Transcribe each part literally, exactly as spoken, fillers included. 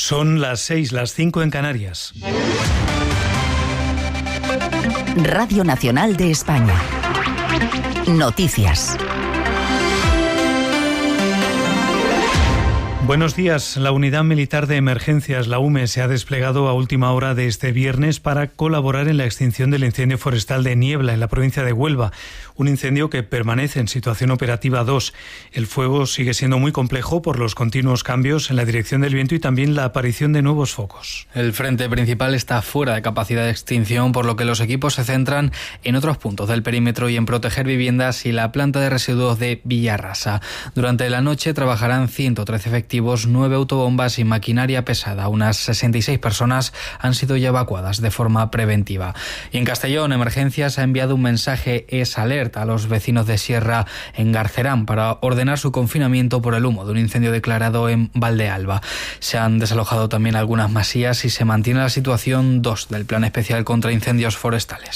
Son las seis, las cinco en Canarias. Radio Nacional de España. Noticias. Buenos días. La Unidad Militar de Emergencias, la U M E, se ha desplegado a última hora de este viernes para colaborar en la extinción del incendio forestal de Niebla, en la provincia de Huelva. Un incendio que permanece en situación operativa dos. El fuego sigue siendo muy complejo por los continuos cambios en la dirección del viento y también la aparición de nuevos focos. El frente principal está fuera de capacidad de extinción, por lo que los equipos se centran en otros puntos del perímetro y en proteger viviendas y la planta de residuos de Villarrasa. Durante la noche trabajarán ciento trece efectivos, nueve autobombas y maquinaria pesada. Unas sesenta y seis personas han sido ya evacuadas de forma preventiva. Y en Castellón, Emergencias ha enviado un mensaje Es Alerta a los vecinos de Sierra en Garcerán para ordenar su confinamiento por el humo de un incendio declarado en Valdealba. Se han desalojado también algunas masías y se mantiene la situación dos del Plan Especial contra Incendios Forestales.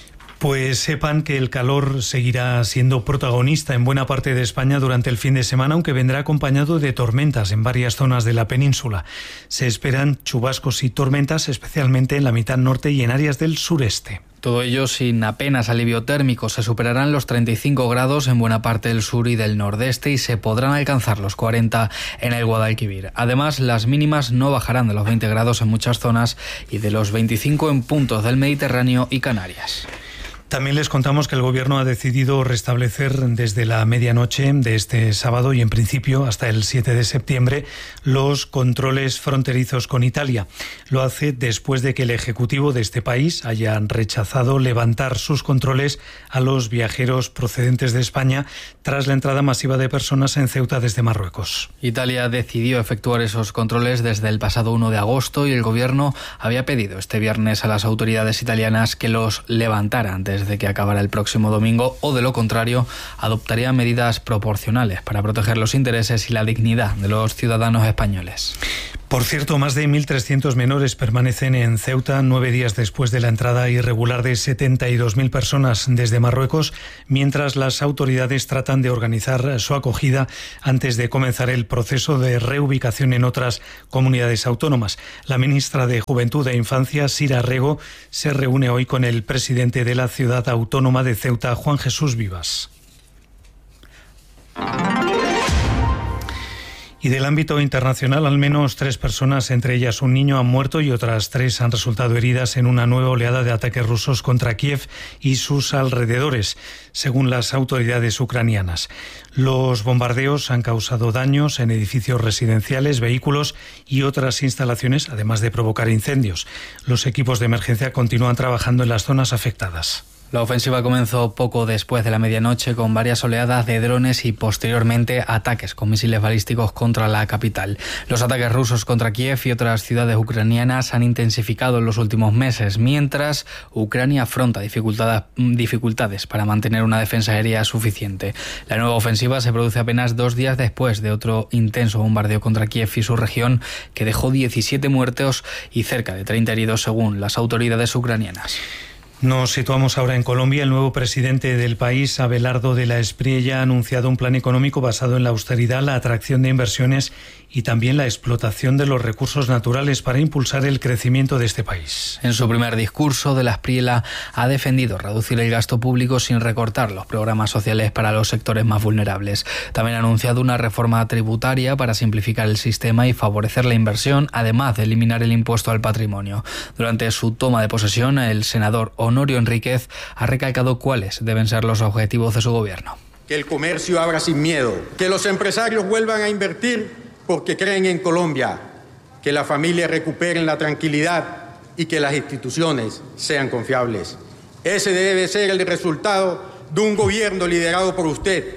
Pues sepan que el calor seguirá siendo protagonista en buena parte de España durante el fin de semana, aunque vendrá acompañado de tormentas en varias zonas de la península. Se esperan chubascos y tormentas, especialmente en la mitad norte y en áreas del sureste. Todo ello sin apenas alivio térmico. Se superarán los treinta y cinco grados en buena parte del sur y del nordeste y se podrán alcanzar los cuarenta en el Guadalquivir. Además, las mínimas no bajarán de los veinte grados en muchas zonas y de los veinticinco en puntos del Mediterráneo y Canarias. También les contamos que el Gobierno ha decidido restablecer desde la medianoche de este sábado y en principio hasta el siete de septiembre los controles fronterizos con Italia. Lo hace después de que el Ejecutivo de este país haya rechazado levantar sus controles a los viajeros procedentes de España tras la entrada masiva de personas en Ceuta desde Marruecos. Italia decidió efectuar esos controles desde el pasado uno de agosto y el Gobierno había pedido este viernes a las autoridades italianas que los levantaran antes de que acabara el próximo domingo o, de lo contrario, adoptaría medidas proporcionales para proteger los intereses y la dignidad de los ciudadanos españoles. Por cierto, más de mil trescientos menores permanecen en Ceuta nueve días después de la entrada irregular de setenta y dos mil personas desde Marruecos, mientras las autoridades tratan de organizar su acogida antes de comenzar el proceso de reubicación en otras comunidades autónomas. La ministra de Juventud e Infancia, Sira Rego, se reúne hoy con el presidente de la ciudad autónoma de Ceuta, Juan Jesús Vivas. Y del ámbito internacional, al menos tres personas, entre ellas un niño, han muerto y otras tres han resultado heridas en una nueva oleada de ataques rusos contra Kiev y sus alrededores, según las autoridades ucranianas. Los bombardeos han causado daños en edificios residenciales, vehículos y otras instalaciones, además de provocar incendios. Los equipos de emergencia continúan trabajando en las zonas afectadas. La ofensiva comenzó poco después de la medianoche con varias oleadas de drones y posteriormente ataques con misiles balísticos contra la capital. Los ataques rusos contra Kiev y otras ciudades ucranianas han intensificado en los últimos meses, mientras Ucrania afronta dificultades, dificultades para mantener una defensa aérea suficiente. La nueva ofensiva se produce apenas dos días después de otro intenso bombardeo contra Kiev y su región que dejó diecisiete muertos y cerca de treinta heridos según las autoridades ucranianas. Nos situamos ahora en Colombia. El nuevo presidente del país, Abelardo de la Espriella, ha anunciado un plan económico basado en la austeridad, la atracción de inversiones y también la explotación de los recursos naturales para impulsar el crecimiento de este país. En su primer discurso, de la Espriella ha defendido reducir el gasto público sin recortar los programas sociales para los sectores más vulnerables. También ha anunciado una reforma tributaria para simplificar el sistema y favorecer la inversión, además de eliminar el impuesto al patrimonio. Durante su toma de posesión, el senador Honorio Enríquez ha recalcado cuáles deben ser los objetivos de su gobierno. Que el comercio abra sin miedo, que los empresarios vuelvan a invertir porque creen en Colombia, que las familias recuperen la tranquilidad y que las instituciones sean confiables. Ese debe ser el resultado de un gobierno liderado por usted.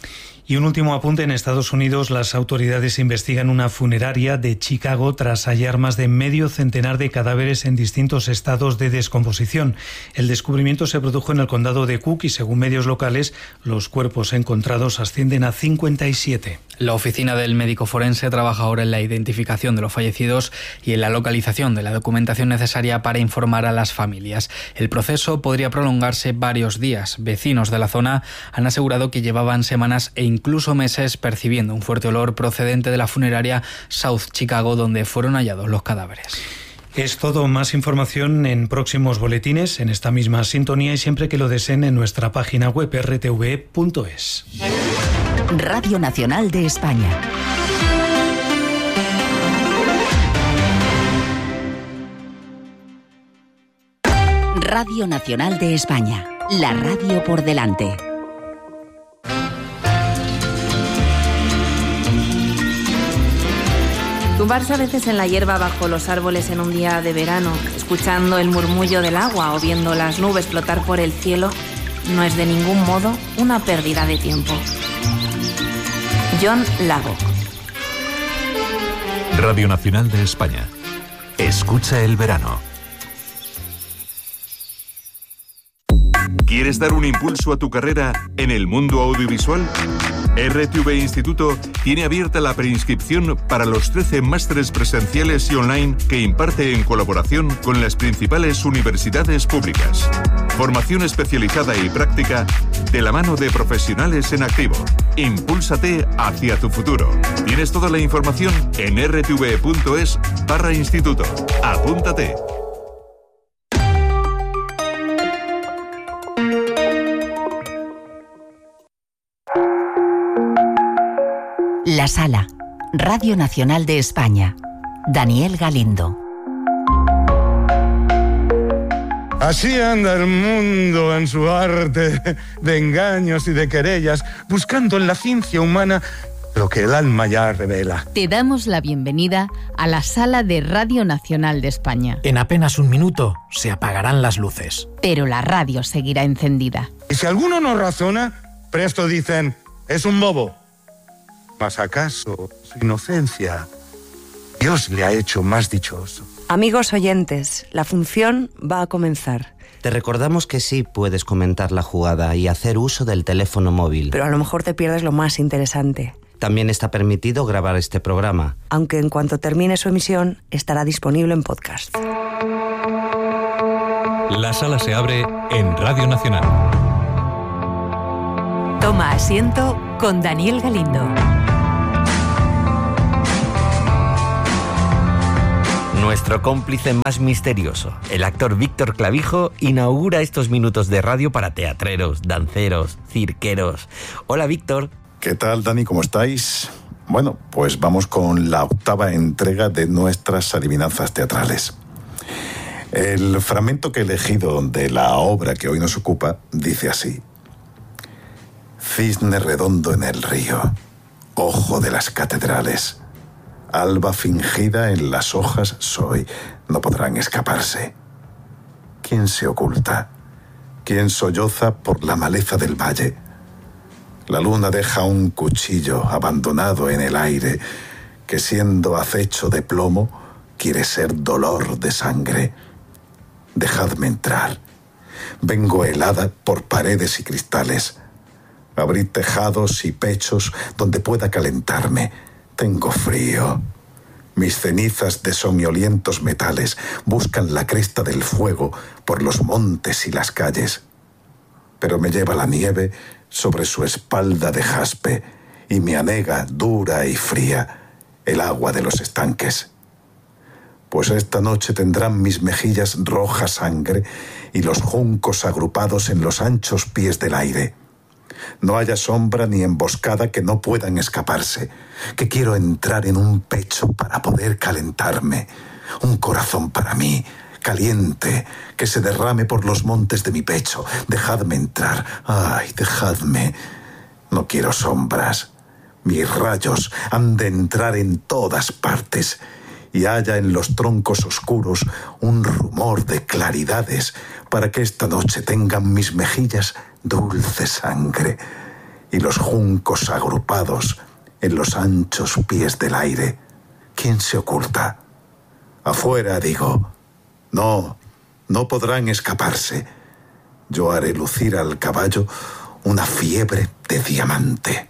Y un último apunte: en Estados Unidos las autoridades investigan una funeraria de Chicago tras hallar más de medio centenar de cadáveres en distintos estados de descomposición. El descubrimiento se produjo en el condado de Cook y, según medios locales, los cuerpos encontrados ascienden a cincuenta y siete. La oficina del médico forense trabaja ahora en la identificación de los fallecidos y en la localización de la documentación necesaria para informar a las familias. El proceso podría prolongarse varios días. Vecinos de la zona han asegurado que llevaban semanas e incluso incluso meses, percibiendo un fuerte olor procedente de la funeraria South Chicago, donde fueron hallados los cadáveres. Es todo. Más información en próximos boletines, en esta misma sintonía y siempre que lo deseen en nuestra página web erre te ve punto es. Radio Nacional de España. Radio Nacional de España. La radio por delante. Tumbarse a veces en la hierba bajo los árboles en un día de verano, escuchando el murmullo del agua o viendo las nubes flotar por el cielo, no es de ningún modo una pérdida de tiempo. John Lagos. Radio Nacional de España. Escucha el verano. ¿Quieres dar un impulso a tu carrera en el mundo audiovisual? erre te ve Instituto tiene abierta la preinscripción para los trece másteres presenciales y online que imparte en colaboración con las principales universidades públicas. Formación especializada y práctica de la mano de profesionales en activo. Impúlsate hacia tu futuro. Tienes toda la información en erre te ve punto es barra instituto. Apúntate. La Sala, Radio Nacional de España. Daniel Galindo. Así anda el mundo en su arte de engaños y de querellas, buscando en la ciencia humana lo que el alma ya revela. Te damos la bienvenida a la Sala de Radio Nacional de España. En apenas un minuto se apagarán las luces. Pero la radio seguirá encendida. Y si alguno no razona, presto dicen, es un bobo. ¿Mas acaso su inocencia Dios le ha hecho más dichoso? Amigos oyentes, la función va a comenzar. Te recordamos que sí puedes comentar la jugada y hacer uso del teléfono móvil. Pero a lo mejor te pierdes lo más interesante. También está permitido grabar este programa. Aunque en cuanto termine su emisión, estará disponible en podcast. La sala se abre en Radio Nacional. Toma asiento con Daniel Galindo. Nuestro cómplice más misterioso, el actor Víctor Clavijo, inaugura estos minutos de radio para teatreros, danceros, cirqueros. Hola, Víctor. ¿Qué tal, Dani? ¿Cómo estáis? Bueno, pues vamos con la octava entrega de nuestras adivinanzas teatrales. El fragmento que he elegido de la obra que hoy nos ocupa dice así: Cisne redondo en el río, ojo de las catedrales, alba fingida en las hojas soy, no podrán escaparse. ¿Quién se oculta? ¿Quién solloza por la maleza del valle? La luna deja un cuchillo abandonado en el aire, que siendo acecho de plomo, quiere ser dolor de sangre. Dejadme entrar. Vengo helada por paredes y cristales. Abrid tejados y pechos donde pueda calentarme. Tengo frío. Mis cenizas de soñolientos metales buscan la cresta del fuego por los montes y las calles. Pero me lleva la nieve sobre su espalda de jaspe y me anega dura y fría el agua de los estanques. Pues esta noche tendrán mis mejillas roja sangre y los juncos agrupados en los anchos pies del aire. No haya sombra ni emboscada que no puedan escaparse, que quiero entrar en un pecho para poder calentarme, un corazón para mí, caliente, que se derrame por los montes de mi pecho. Dejadme entrar, ay, dejadme. No quiero sombras. Mis rayos han de entrar en todas partes y haya en los troncos oscuros un rumor de claridades para que esta noche tengan mis mejillas dulce sangre y los juncos agrupados en los anchos pies del aire. ¿Quién se oculta? Afuera, digo. No, no podrán escaparse. Yo haré lucir al caballo una fiebre de diamante.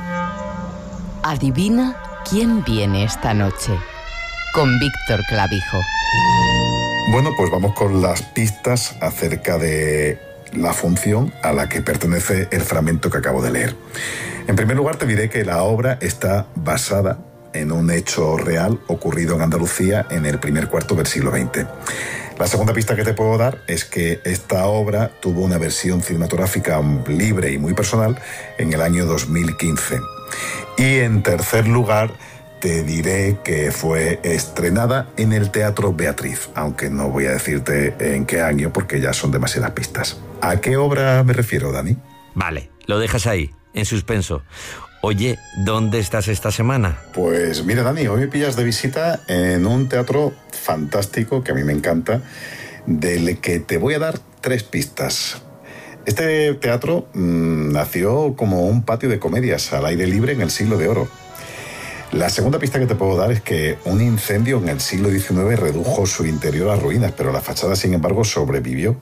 Adivina quién viene esta noche. Con Víctor Clavijo. Bueno, pues vamos con las pistas acerca de la función a la que pertenece el fragmento que acabo de leer. En primer lugar, te diré que la obra está basada en un hecho real ocurrido en Andalucía en el primer cuarto del siglo veinte. La segunda pista que te puedo dar es que esta obra tuvo una versión cinematográfica libre y muy personal en el año dos mil quince. Y en tercer lugar, te diré que fue estrenada en el Teatro Beatriz, aunque no voy a decirte en qué año porque ya son demasiadas pistas. ¿A qué obra me refiero, Dani? Vale, lo dejas ahí, en suspenso. Oye, ¿dónde estás esta semana? Pues mira, Dani, hoy me pillas de visita en un teatro fantástico que a mí me encanta, del que te voy a dar tres pistas. Este teatro mmm, nació como un patio de comedias al aire libre en el siglo de oro. La segunda pista que te puedo dar es que un incendio en el siglo diecinueve redujo su interior a ruinas, pero la fachada, sin embargo, sobrevivió.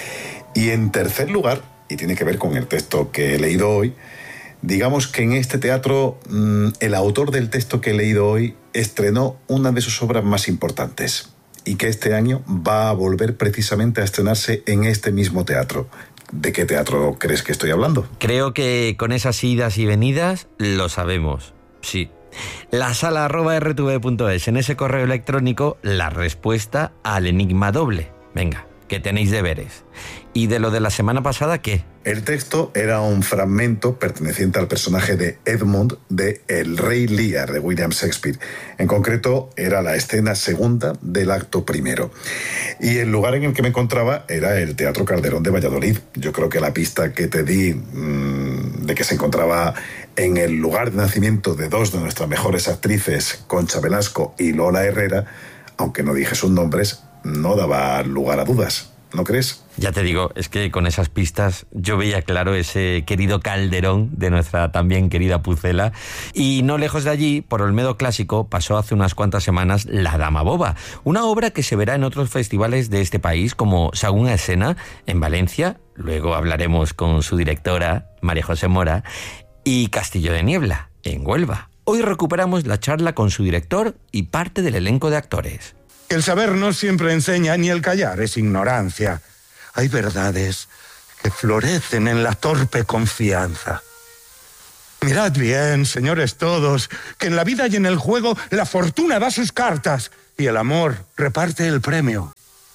Y en tercer lugar, y tiene que ver con el texto que he leído hoy, digamos que en este teatro mmm, el autor del texto que he leído hoy estrenó una de sus obras más importantes y que este año va a volver precisamente a estrenarse en este mismo teatro. ¿De qué teatro crees que estoy hablando? Creo que con esas idas y venidas lo sabemos, sí. La sala arroba r t v punto es, en ese correo electrónico, la respuesta al enigma doble. Venga, que tenéis deberes. ¿Y de lo de la semana pasada qué? El texto era un fragmento perteneciente al personaje de Edmund de El Rey Lear de William Shakespeare. En concreto, era la escena segunda del acto primero. Y el lugar en el que me encontraba era el Teatro Calderón de Valladolid. Yo creo que la pista que te di mmm, de que se encontraba en el lugar de nacimiento de dos de nuestras mejores actrices, Concha Velasco y Lola Herrera, aunque no dije sus nombres, no daba lugar a dudas. ¿No crees? Ya te digo, es que con esas pistas yo veía claro ese querido Calderón de nuestra también querida Pucela. Y no lejos de allí, por Olmedo Clásico, pasó hace unas cuantas semanas La Dama Boba, una obra que se verá en otros festivales de este país como Sagún Escena en Valencia, luego hablaremos con su directora, María José Mora, y Castillo de Niebla, en Huelva. Hoy recuperamos la charla con su director y parte del elenco de actores. El saber no siempre enseña, ni el callar es ignorancia. Hay verdades que florecen en la torpe confianza. Mirad bien, señores todos, que en la vida y en el juego la fortuna da sus cartas y el amor reparte el premio.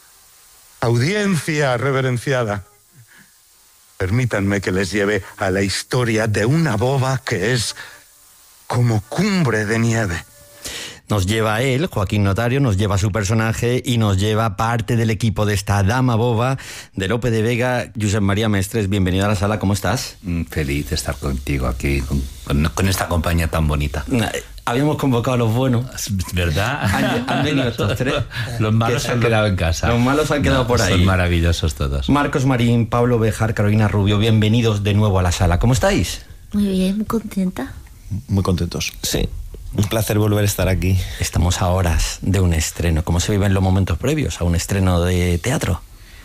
Audiencia reverenciada, permítanme que les lleve a la historia de una boba que es como cumbre de nieve. Nos lleva a él, Joaquín Notario, nos lleva a su personaje y nos lleva parte del equipo de esta Dama Boba de Lope de Vega. Josep María Mestres, bienvenido a la sala, ¿cómo estás? Feliz de estar contigo aquí, con, con, con esta compañía tan bonita. Habíamos convocado a los buenos. ¿Verdad? Han, han venido estos tres. Los malos se han quedado en casa. Los malos han quedado no, por ahí. Son maravillosos todos. Marcos Marín, Pablo Bejar, Carolina Rubio, bienvenidos de nuevo a la sala. ¿Cómo estáis? Muy bien, muy contenta. Muy contentos. Sí. Un placer volver a estar aquí. Estamos a horas de un estreno. ¿Cómo se viven los momentos previos a un estreno de teatro?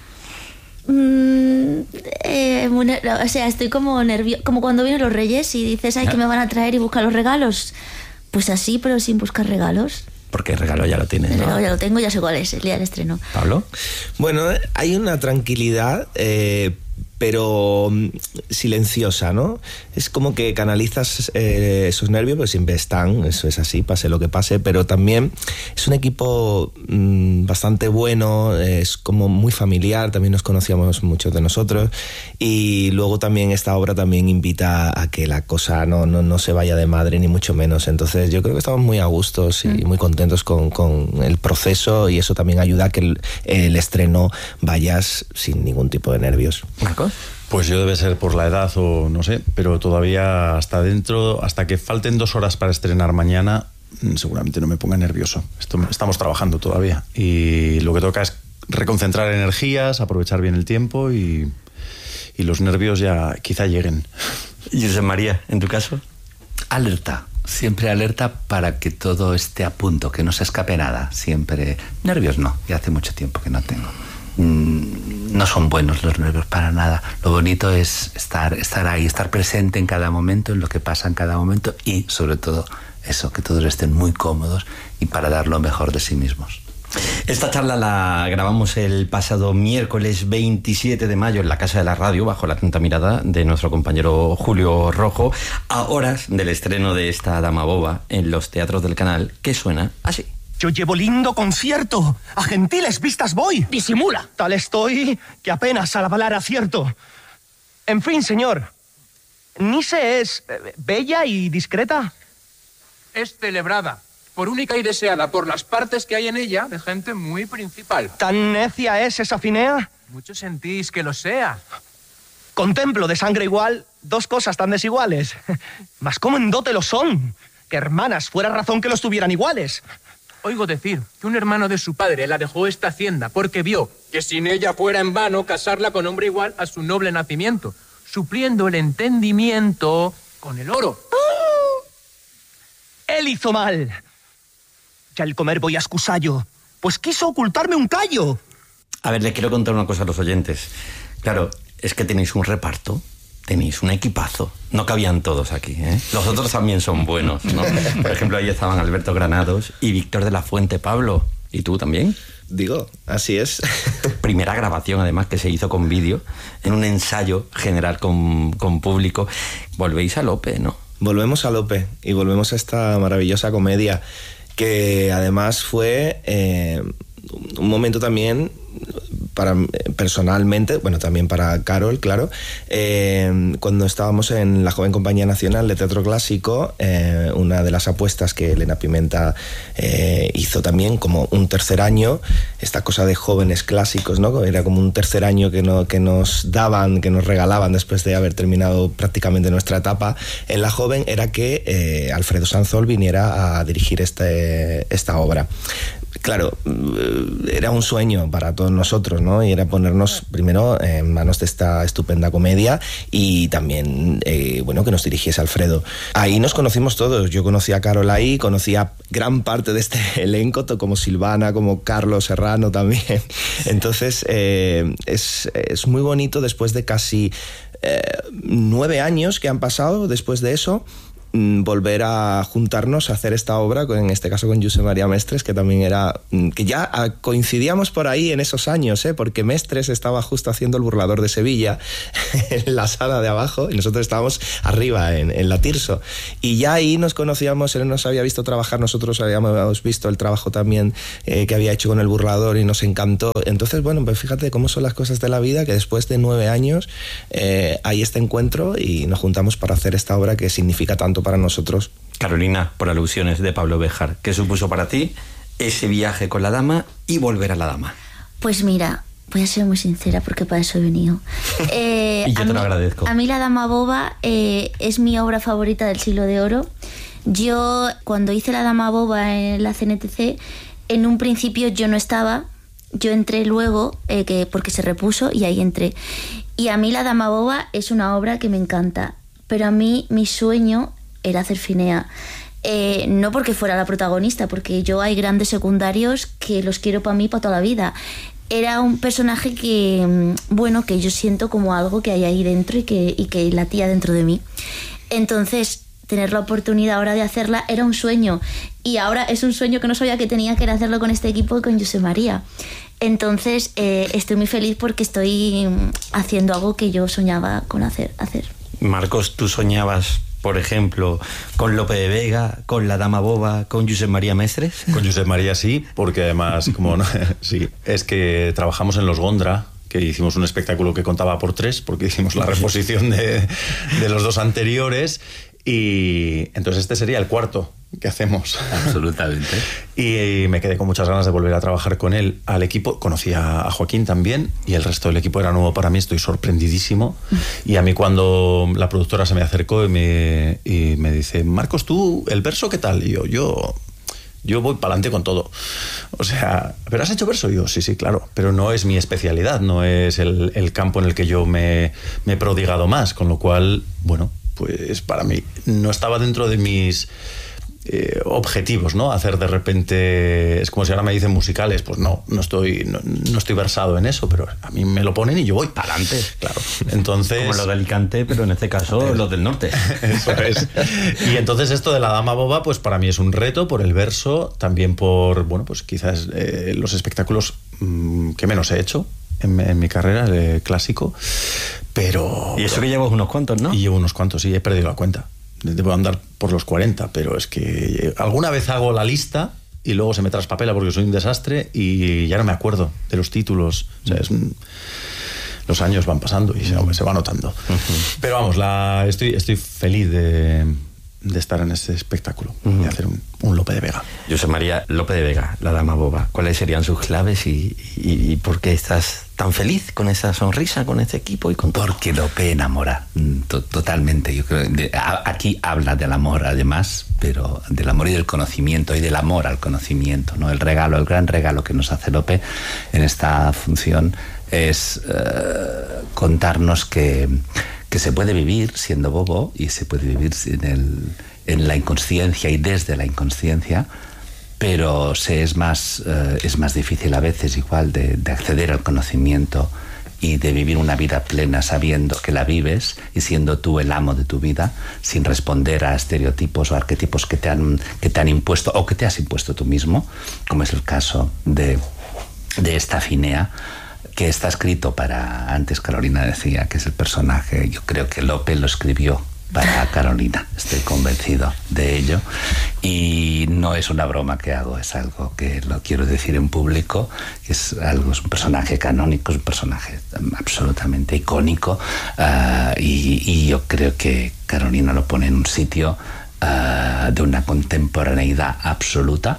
Mm, eh, muy, o sea, estoy como nerviosa, como cuando vienen los Reyes y dices, ay, ¿qué me van a traer? Y busca los regalos. Pues así, pero sin buscar regalos. Porque el regalo ya lo tienes, ¿no? El regalo ya lo tengo, ya sé cuál es, el día del estreno. ¿Pablo? Bueno, hay una tranquilidad, eh, pero silenciosa, ¿no? Es como que canalizas eh, esos nervios, pues siempre están, eso es así, pase lo que pase, pero también es un equipo mmm, bastante bueno, es como muy familiar, también nos conocíamos muchos de nosotros, y luego también esta obra también invita a que la cosa no, no, no se vaya de madre, ni mucho menos. Entonces yo creo que estamos muy a gustos y mm. muy contentos con, con el proceso, y eso también ayuda a que el, el estreno vayas sin ningún tipo de nervios. ¿Marcos? Pues yo debe ser por la edad o no sé, pero todavía hasta dentro, hasta que falten dos horas para estrenar mañana, seguramente no me ponga nervioso. Esto, estamos trabajando todavía y lo que toca es reconcentrar energías, aprovechar bien el tiempo y, y los nervios ya quizá lleguen. ¿Y Josep María, en tu caso? Alerta, siempre alerta para que todo esté a punto, que no se escape nada. Siempre. Nervios no, ya hace mucho tiempo que no tengo. No son buenos los nervios para nada. Lo bonito es estar, estar ahí, estar presente en cada momento, en lo que pasa en cada momento, y sobre todo eso, que todos estén muy cómodos y para dar lo mejor de sí mismos. Esta charla la grabamos el pasado miércoles veintisiete de mayo en la Casa de la Radio, bajo la atenta mirada de nuestro compañero Julio Rojo, a horas del estreno de esta Dama Boba en los teatros del canal, que suena así. Yo llevo lindo concierto. A gentiles vistas voy. Disimula. Tal estoy que apenas a la palabra acierto. En fin, señor. ¿Nice es eh, bella y discreta? Es celebrada, por única y deseada, por las partes que hay en ella de gente muy principal. ¿Tan necia es esa Finea? Mucho sentís que lo sea. Contemplo de sangre igual dos cosas tan desiguales. Mas cómo en dote lo son. Que hermanas fuera razón que los tuvieran iguales. Oigo decir que un hermano de su padre la dejó esta hacienda porque vio que sin ella fuera en vano casarla con hombre igual a su noble nacimiento, supliendo el entendimiento con el oro. ¡Oh! Él hizo mal. Ya al comer voy a excusallo, pues quiso ocultarme un callo. A ver, le quiero contar una cosa a los oyentes. Claro, es que tenéis un reparto. Tenéis un equipazo. No cabían todos aquí, ¿eh? Los otros también son buenos, ¿no? Por ejemplo, ahí estaban Alberto Granados y Víctor de la Fuente Pablo. ¿Y tú también? Digo, así es. Primera grabación, además, que se hizo con vídeo, en un ensayo general con, con público. Volvéis a Lope, ¿no? Volvemos a Lope y volvemos a esta maravillosa comedia que además fue eh, un momento también para personalmente, bueno, también para Carol, claro, eh, cuando estábamos en la Joven Compañía Nacional de Teatro Clásico, eh, una de las apuestas que Elena Pimenta eh, hizo también como un tercer año, esta cosa de jóvenes clásicos, ¿no? Era como un tercer año que, no, que nos daban, que nos regalaban después de haber terminado prácticamente nuestra etapa en la Joven, era que eh, Alfredo Sanzol viniera a dirigir este, esta obra. Claro, era un sueño para todos nosotros, ¿no? Y era ponernos primero en manos de esta estupenda comedia y también, eh, bueno, que nos dirigiese Alfredo. Ahí nos conocimos todos. Yo conocí a Carol ahí, conocí a gran parte de este elenco, como Silvana, como Carlos Serrano también. Entonces, eh, es, es muy bonito después de casi eh, nueve años que han pasado después de eso, volver a juntarnos a hacer esta obra, en este caso con Josep María Mestres, que también era, que ya coincidíamos por ahí en esos años, ¿eh? Porque Mestres estaba justo haciendo El burlador de Sevilla en la sala de abajo y nosotros estábamos arriba en, en la Tirso, y ya ahí nos conocíamos. Él nos había visto trabajar, nosotros habíamos visto el trabajo también eh, que había hecho con El burlador y nos encantó. Entonces, bueno, pues fíjate cómo son las cosas de la vida, que después de nueve años eh, hay este encuentro y nos juntamos para hacer esta obra que significa tanto para nosotros. Carolina, por alusiones de Pablo Béjar, ¿qué supuso para ti ese viaje con la dama y volver a la dama? Pues mira, voy a ser muy sincera porque para eso he venido. Eh, y yo te mí, lo agradezco. A mí La Dama Boba eh, es mi obra favorita del siglo de oro. Yo, cuando hice La Dama Boba en la C N T C, en un principio yo no estaba, yo entré luego, eh, que, porque se repuso, y ahí entré. Y a mí La Dama Boba es una obra que me encanta, pero a mí mi sueño era hacer Finea. Eh, no porque fuera la protagonista, porque yo hay grandes secundarios que los quiero para mí para toda la vida. Era un personaje que, bueno, que yo siento como algo que hay ahí dentro y que, y que latía dentro de mí. Entonces, tener la oportunidad ahora de hacerla era un sueño. Y ahora es un sueño que no sabía que tenía, que era hacerlo con este equipo y con Josep María. Entonces, eh, estoy muy feliz porque estoy haciendo algo que yo soñaba con hacer. hacer. Marcos, ¿tú soñabas, por ejemplo, con Lope de Vega, con La Dama Boba, con Josep María Mestres? Con Josep María sí, porque además, como no, sí, es que trabajamos en Los Gondra, que hicimos un espectáculo que contaba por tres, porque hicimos la reposición de, de los dos anteriores, y entonces este sería el cuarto que hacemos. Absolutamente. Y me quedé con muchas ganas de volver a trabajar con él. Al equipo, conocí a Joaquín también, y el resto del equipo era nuevo para mí, estoy sorprendidísimo. Y a mí, cuando la productora se me acercó y me, y me dice, Marcos, ¿tú el verso qué tal? Y yo, yo... Yo voy para adelante con todo. O sea, ¿pero has hecho verso? Y yo, sí, sí, claro. Pero no es mi especialidad, no es el, el campo en el que yo me, me he prodigado más. Con lo cual, bueno, pues para mí no estaba dentro de mis eh, objetivos, ¿no? Hacer de repente, es como si ahora me dicen musicales, pues no, no estoy, no, no estoy versado en eso, pero a mí me lo ponen y yo voy para adelante, claro. Entonces, como lo de Alicante, pero en este caso los del norte. Eso es. Y entonces esto de la Dama Boba, pues para mí es un reto por el verso, también por, bueno, pues quizás eh, los espectáculos mmm, que menos he hecho en, en mi carrera, el clásico, pero... Y eso que llevas unos cuantos, ¿no? Y llevo unos cuantos, sí, he perdido la cuenta. Debo andar por los cuarenta, pero es que alguna vez hago la lista y luego se me traspapela porque soy un desastre y ya no me acuerdo de los títulos. O sea, es un... los años van pasando y se, se va notando. Uh-huh. Pero vamos, la, estoy, estoy feliz de, de estar en este espectáculo, uh-huh. de hacer un, un Lope de Vega. José María Lope de Vega, la Dama Boba. ¿Cuáles serían sus claves y, y, y por qué estás tan feliz con esa sonrisa, con este equipo y con todo? Porque Lope enamora totalmente. Yo creo de, a, aquí habla del amor, además, pero del amor y del conocimiento y del amor al conocimiento, ¿no? El regalo, el gran regalo que nos hace Lope en esta función es uh, contarnos que, que se puede vivir siendo bobo y se puede vivir en, el, en la inconsciencia y desde la inconsciencia, pero se es más, uh, es más difícil a veces igual de, de acceder al conocimiento y de vivir una vida plena sabiendo que la vives y siendo tú el amo de tu vida sin responder a estereotipos o arquetipos que te han, que te han impuesto o que te has impuesto tú mismo, como es el caso de, de esta Finea, que está escrito para, antes Carolina decía que es el personaje, yo creo que Lope lo escribió para Carolina, estoy convencido de ello, y no es una broma que hago, es algo que lo quiero decir en público, es algo, es un personaje canónico, es un personaje absolutamente icónico, uh, y, y yo creo que Carolina lo pone en un sitio uh, de una contemporaneidad absoluta.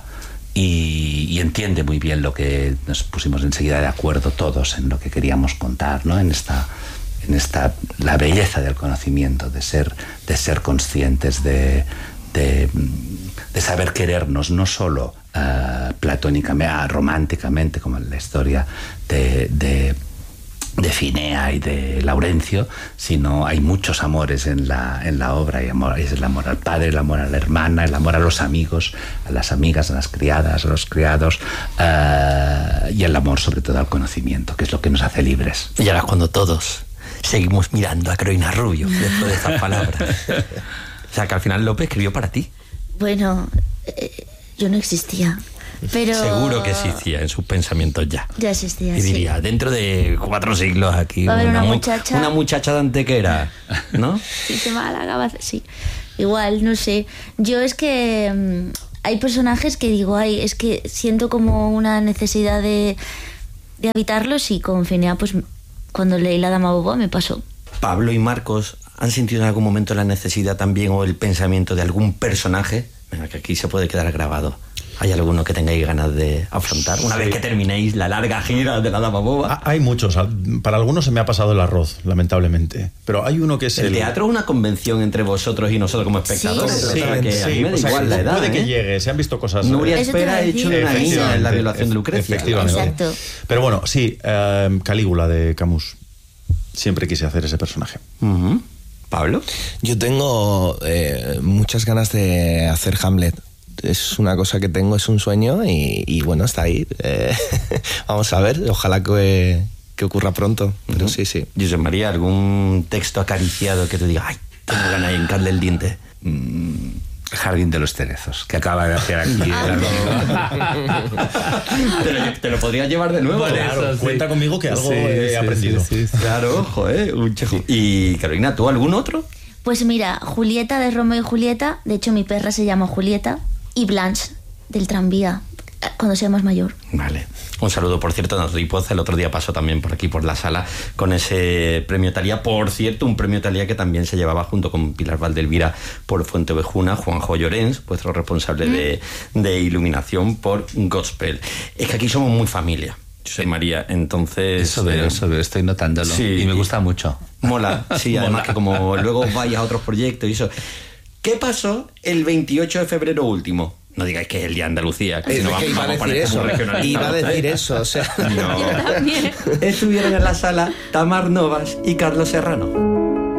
Y, y entiende muy bien lo que nos pusimos enseguida de acuerdo todos en lo que queríamos contar, ¿no? En esta, en esta la belleza del conocimiento, de ser, de ser conscientes, de, de, de saber querernos, no solo uh, platónicamente, uh, románticamente, como en la historia de, de de Finea y de Laurencio, sino hay muchos amores en la, en la obra. Hay amor, es el amor al padre, el amor a la hermana, el amor a los amigos, a las amigas, a las criadas, a los criados, uh, y el amor sobre todo al conocimiento, que es lo que nos hace libres. Y ahora cuando todos seguimos mirando a Carolina Rubio después de estas palabras. O sea, que al final Lope escribió para ti. Bueno, eh, yo no existía. Pero... Seguro que existía en sus pensamientos ya. Ya existía, y diría, sí. Dentro de cuatro siglos aquí, una, una, muchacha... una muchacha de Antequera, ¿no? Sí, de Málaga, sí. Igual, no sé. Yo es que um, hay personajes que digo, ay, es que siento como una necesidad de, de habitarlos, y con Finea, pues cuando leí La Dama Boba me pasó. Pablo y Marcos, ¿han sentido en algún momento la necesidad también o el pensamiento de algún personaje? Venga, que aquí se puede quedar grabado. ¿Hay alguno que tengáis ganas de afrontar una sí. vez que terminéis la larga gira de La Dama Boba? Hay muchos. Para algunos se me ha pasado el arroz, lamentablemente. Pero hay uno que es el... ¿El teatro es una convención entre vosotros y nosotros como espectadores? Sí, o sea, que sí, a mí me da o sea, igual la edad, puede ¿eh? que llegue, se han visto cosas... Nuria Espera ha hecho de una niña en la violación de Lucrecia. Efectivamente. Exacto. Pero bueno, sí, uh, Calígula de Camus. Siempre quise hacer ese personaje. Uh-huh. ¿Pablo? Yo tengo eh, muchas ganas de hacer Hamlet. Es una cosa que tengo, es un sueño y, y bueno, está ahí. Eh, vamos a ver, ojalá que, que ocurra pronto. Pero uh-huh. sí, sí. José María, ¿algún texto acariciado que te diga, ay, tengo ganas de hincarle el diente? Mm, Jardín de los Cerezos, que acaba de hacer aquí. te, lo, te lo podrías llevar de nuevo. Bueno, claro, eso, sí. Cuenta conmigo que algo sí, he sí, aprendido. Sí, sí, sí. Claro, ojo, ¿eh? Un chejo. Sí. Y Carolina, ¿tú algún otro? Pues mira, Julieta de Romeo y Julieta, de hecho mi perra se llama Julieta, y Blanche del tranvía, cuando sea más mayor. Vale. Un saludo, por cierto, a Natalie Poza. El otro día pasó también por aquí, por la sala, con ese premio Thalía. Por cierto, un premio Thalía que también se llevaba junto con Pilar Valdelvira por Fuenteovejuna, Juanjo Llorens, vuestro responsable mm. de, de iluminación, por Gospel. Es que aquí somos muy familia. José María, entonces... Eso veo, eh, eso veo, estoy notándolo. Sí, y me gusta mucho. Mola, sí, además que como luego vayas a otros proyectos y eso... ¿Qué pasó el veintiocho de febrero último? No digáis que es el día de Andalucía, que es si no que vamos, iba vamos a decir eso. Iba a decir eso, o sea... No. Yo también. Estuvieron en la sala Tamar Novas y Carlos Serrano.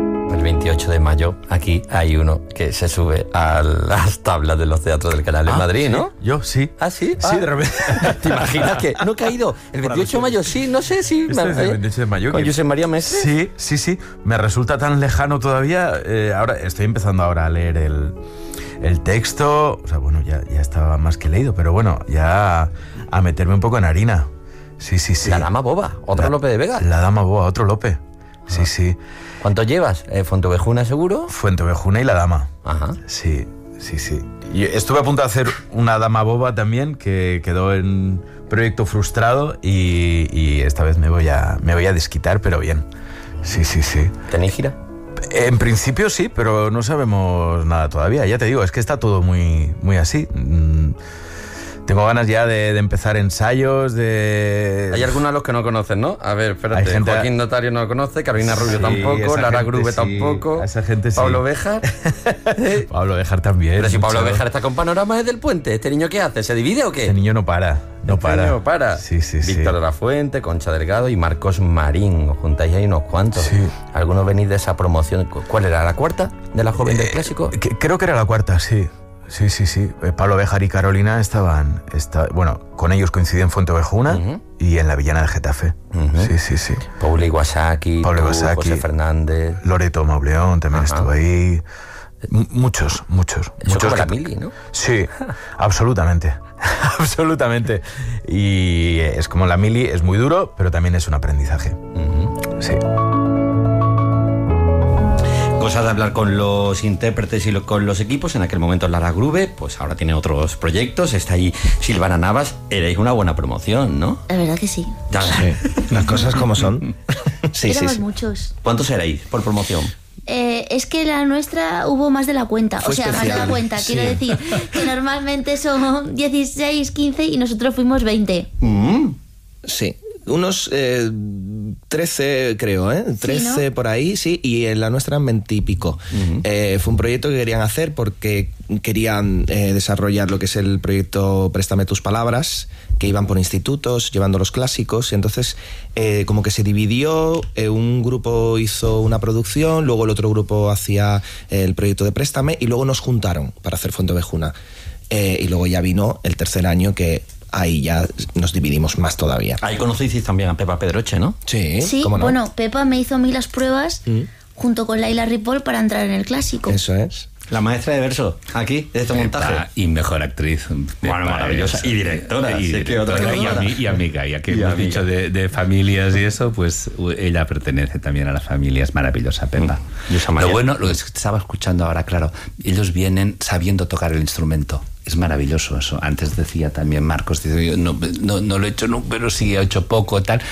veintiocho de mayo, aquí hay uno que se sube a las tablas de los teatros del Canal en ah, Madrid, ¿sí? ¿no? Yo, sí. ¿Ah, sí? Sí, ah. de repente. ¿Te imaginas que no ha caído? El veintiocho de mayo, sí, no sé si... Este es el veintiocho de mayo. ¿Con que... José María Mestre? Sí, sí, sí. Me resulta tan lejano todavía. Eh, ahora estoy empezando ahora a leer el, el texto. O sea, bueno, ya, ya estaba más que leído, pero bueno, ya a meterme un poco en harina. Sí, sí, sí. La Dama Boba, otro la, Lope de Vega. La Dama Boba, otro Lope. Sí, ah. sí. ¿Cuánto llevas? Eh, ¿Fuentovejuna seguro? Fuentovejuna y La Dama. Ajá. Sí, sí, sí. Y estuve a punto de hacer una Dama Boba también, que quedó en proyecto frustrado y, y esta vez me voy a me voy a desquitar, pero bien. Sí, sí, sí. ¿Tenéis gira? En principio sí, pero no sabemos nada todavía. Ya te digo, es que está todo muy, muy así. Tengo ganas ya de, de empezar ensayos, de... Hay algunos a los que no conocen, ¿no? A ver, espérate. Hay gente... Joaquín Notario no lo conoce, Carolina Rubio sí, tampoco, Lara gente, Grube sí. tampoco, esa gente sí. Pablo Béjar. Pablo Béjar también. Pero si mucho. Pablo Béjar está con Panorama desde el Puente, ¿este niño qué hace? ¿Se divide o qué? Este niño no para, no este para. Niño no para. Sí, sí, sí. Víctor de la Fuente, Concha Delgado y Marcos Marín. Os juntáis ahí unos cuantos. Sí. Algunos venís de esa promoción. ¿Cuál era? ¿La cuarta de la Joven eh, del Clásico? Que, creo que era la cuarta, sí. Sí, sí, sí. Pablo Béjar y Carolina estaban... Está, bueno, con ellos coincidí en Fuentovejuna uh-huh. y en la Villana de Getafe. Uh-huh. Sí, sí, sí. Paula Iwasaki, Pablo tú, Iwasaki, José Fernández... Loreto Mauleón también uh-huh. estuvo ahí. M- muchos, muchos. Eso muchos como que... la Mili, ¿no? Sí, absolutamente. absolutamente. Y es como la Mili, es muy duro, pero también es un aprendizaje. Uh-huh. Sí. Cosa de hablar con los intérpretes y lo, con los equipos. En aquel momento Lara Grube, pues ahora tiene otros proyectos. Está ahí Silvana Navas. Erais una buena promoción, ¿no? La verdad que sí. sí. Las cosas como son. sí, Éramos sí, sí. muchos. ¿Cuántos erais por promoción? Eh, es que la nuestra hubo más de la cuenta. Fue o sea, especial. más de la cuenta. Sí. Quiero decir que normalmente son dieciséis, quince y nosotros fuimos veinte. Mm. Sí. Unos eh, trece, creo, ¿eh? trece ¿sí, no? por ahí, sí, y en la nuestra veinte y pico. Uh-huh. Eh, fue un proyecto que querían hacer porque querían eh, desarrollar lo que es el proyecto Préstame tus palabras, que iban por institutos llevando los clásicos, y entonces eh, como que se dividió, eh, un grupo hizo una producción, luego el otro grupo hacía el proyecto de Préstame, y luego nos juntaron para hacer Fuentovejuna. Eh, y luego ya vino el tercer año que... ahí ya nos dividimos más todavía. Ahí conocisteis también a Pepa Pedroche, ¿no? Sí, sí ¿cómo no? Bueno, Pepa me hizo a mí las pruebas mm. junto con Laila Ripoll para entrar en el clásico. Eso es. La maestra de verso, aquí, de este montaje. Pepa, y mejor actriz. Bueno, maravillosa. Y directora. Y, sí, directora, y, ami, y amiga. Ya que y hemos amiga. dicho de, de familias y eso, pues ella pertenece también a las familias. Maravillosa, Pepa. Mm. Lo bueno, lo que estaba escuchando ahora, claro, ellos vienen sabiendo tocar el instrumento. Es maravilloso eso. Antes decía también Marcos, dice, no, no, no lo he hecho nunca, pero sí he hecho poco, tal.